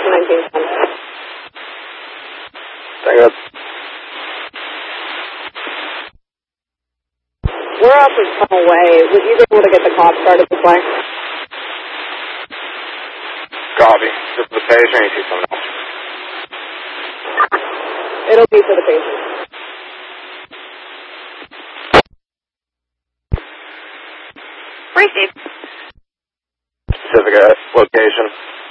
1910. Thank you. We're up in Tunnel Way. Would you be able to get the clock started this way? Copy. Just the patient, you see something else? It'll be for the patient. Received. Specific location.